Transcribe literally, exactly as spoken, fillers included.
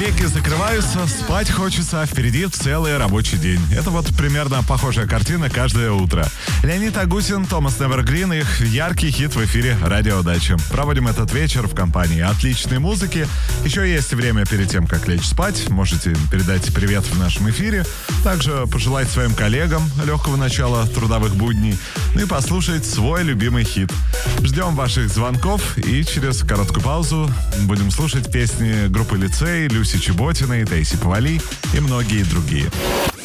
веки закрываются, спать хочется, а впереди целый рабочий день. Это вот примерно похожая картина каждое утро. Леонид Агутин, Томас Невергрин, их яркий хит в эфире «Радио Дача». Проводим этот вечер в компании отличной музыки. Еще есть время перед тем, как лечь спать. Можете передать привет в нашем эфире. Также пожелать своим коллегам легкого начала трудовых будней. Ну и послушать свой любимый хит. Ждем ваших звонков и через короткую паузу будем слушать песни группы «Лицей», Люси Чеботиной, Таиси Повали и многие другие.